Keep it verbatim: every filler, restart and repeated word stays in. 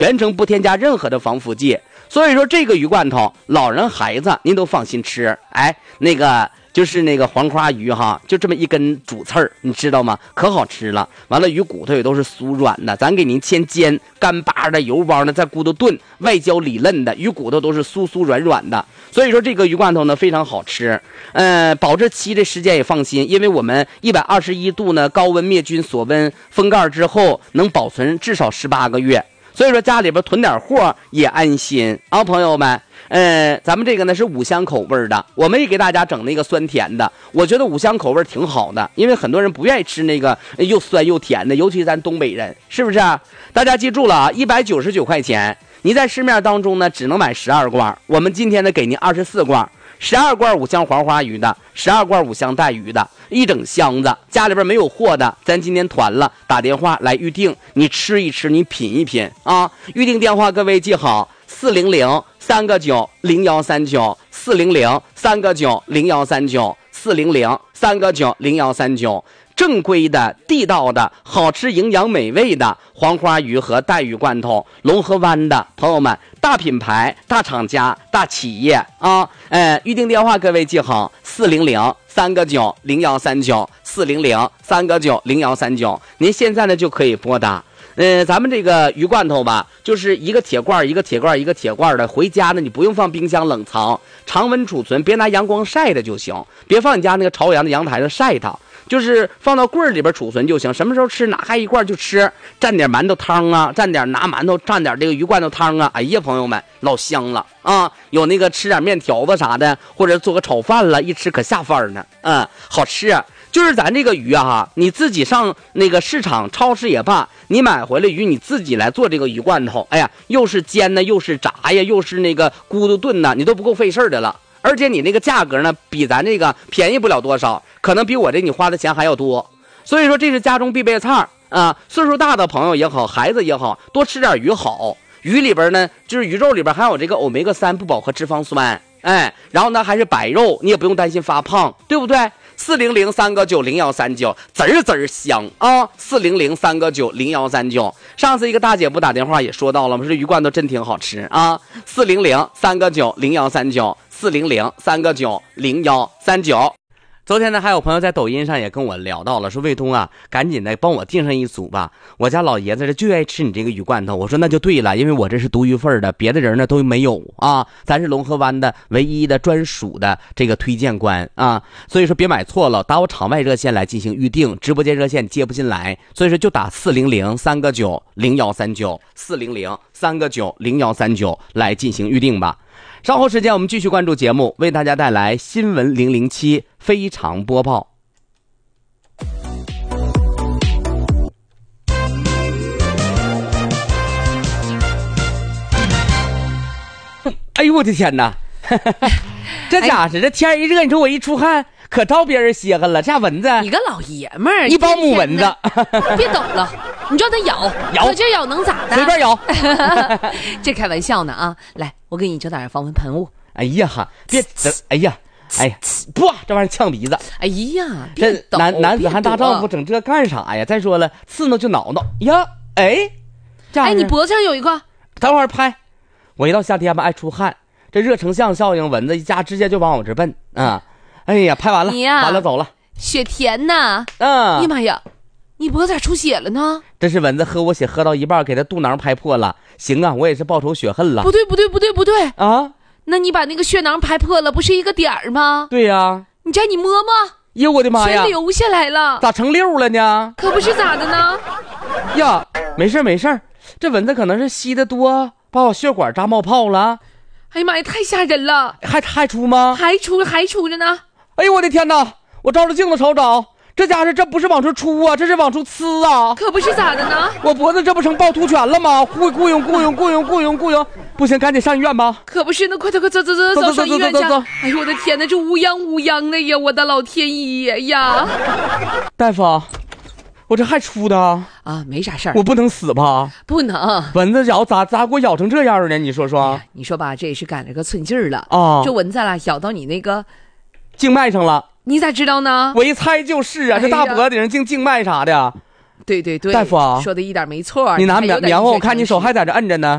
全程不添加任何的防腐剂。所以说这个鱼罐头，老人孩子您都放心吃。哎，那个就是那个黄花鱼哈，就这么一根主刺儿，你知道吗？可好吃了。完了，鱼骨头也都是酥软的，咱给您先煎，干巴的、油包的，在骨头炖，外焦里嫩的，鱼骨头都是酥酥软软的。所以说这个鱼罐头呢非常好吃。呃，保质期的时间也放心，因为我们一百二十一度呢高温灭菌锁温封盖之后，能保存至少十八个月。所以说家里边囤点货也安心啊，朋友们。呃，咱们这个呢是五香口味的，我们也给大家整那个酸甜的。我觉得五香口味挺好的，因为很多人不愿意吃那个又酸又甜的，尤其咱东北人，是不是啊？大家记住了啊，一百九十九块钱，你在市面当中呢只能买十二罐，我们今天呢给您二十四罐。十二罐五香黄花鱼的，十二罐五香带鱼的，一整箱子。家里边没有货的，咱今天团了，打电话来预定，你吃一吃，你品一品啊！预定电话各位记好：四零零三个九零幺三九，四零零三个九零幺三九，四零零三个九零幺三九。正规的、地道的、好吃、营养美味的黄花鱼和带鱼罐头，龙河湾的朋友们，大品牌、大厂家、大企业啊！呃，预定电话各位记好：四零零三个九零幺三九，四零零三个九零幺三九。您现在呢就可以拨打。嗯，咱们这个鱼罐头吧，就是一个铁罐一个铁罐一个铁罐的，回家呢你不用放冰箱冷藏，常温储存，别拿阳光晒的就行，别放你家那个朝阳的阳台上晒它。就是放到柜儿里边储存就行，什么时候吃拿开一罐就吃，蘸点馒头汤啊，蘸点拿馒头蘸点这个鱼罐头汤啊，哎呀朋友们老香了啊！有那个吃点面条子啥的，或者做个炒饭了，一吃可下饭呢，嗯，好吃啊。就是咱这个鱼啊哈，你自己上那个市场超市也罢，你买回来鱼你自己来做这个鱼罐头，哎呀，又是煎呢，又是炸呀，又是那个咕嘟炖呢，你都不够费事的了。而且你那个价格呢，比咱这个便宜不了多少，可能比我这你花的钱还要多。所以说这是家中必备菜啊，岁数大的朋友也好，孩子也好，多吃点鱼好。鱼里边呢，就是鱼肉里边还有这个欧米伽三不饱和脂肪酸，哎，然后呢还是白肉，你也不用担心发胖，对不对？四零零三个九零幺三九，滋儿滋儿香啊！四零零三个九零幺三九。上次一个大姐不打电话也说到了，我说这鱼罐头真挺好吃啊！四零零三个九零幺三九，四零零三个九零幺三九。昨天呢，还有朋友在抖音上也跟我聊到了，说卫东啊，赶紧的帮我订上一组吧，我家老爷子这就爱吃你这个鱼罐头。我说那就对了，因为我这是独一份的，别的人呢都没有啊，咱是龙河湾的唯一的专属的这个推荐官啊，所以说别买错了，打我场外热线来进行预定，直播间热线接不进来，所以说就打四零零三个九零幺三九，四零零三个九零幺三九来进行预定吧。稍后时间我们继续关注节目，为大家带来新闻零零七非常播报。哎呦我的天哪这家伙这天一热，你说我一出汗可招别人稀罕了，这蚊子你个老爷们儿， 一帮母蚊子别抖了，你叫它咬咬可劲咬能咋的？ 随便咬这开玩笑呢啊！来，我给你整点防蚊喷雾。 哎呀哈，别哎呀哎呀，不，这玩意儿呛鼻子。 哎呀， 这男男子汉大丈夫整这干啥呀？再说了，刺挠就挠挠呀！哎， 哎，你脖子上有一个， 等会儿拍。我一到夏天吧，爱出汗，这热成像效应，蚊子一家直接就往我这奔啊！哎呀，拍完了， 你呀， 完了走了。 雪甜呐！ 嗯， 哎呀妈呀，你脖子咋出血了呢？ 这是蚊子喝我血喝到一半，给他肚囊拍破了。行啊，我也是报仇雪恨了。 不对不对不对不对啊！ 那你把那个血囊拍破了，不是一个点儿吗？ 对呀、啊。 你这你摸摸。 哎呦我的妈呀！ 全流下来了， 咋成溜了呢？ 可不是咋的呢？ 呀，没事没事，这蚊子可能是吸的多，把我血管扎冒泡了。 哎呀妈呀，太吓人了！ 还还出吗？ 还出还出着呢！ 哎呦我的天哪！我照着镜子瞅瞅，这家伙这不是往出出啊，这是往出呲啊！ 可不是咋的呢？ 我脖子这不成趵突泉了吗？雇雇佣雇佣雇佣雇佣雇佣，不行，赶紧上医院吧！ 可不是，那快走快走走走走上医院去！哎呦我的天哪，这乌泱乌泱的呀！我的老天爷呀！ 大夫，我这还出的啊，没啥事儿， 我不能死吧？ 不能， 蚊子咬咋咋给我咬成这样呢？你说说， 哎、你说吧，这也是赶了个寸劲儿了啊、 哦！ 这蚊子啦咬到你那个静脉上了， 你咋知道呢？ 我一猜就是啊，这大脖子顶上静静脉啥的。 对对对， 大夫啊， 说的一点没错。 你拿棉棉花，我看你手还在这摁着呢。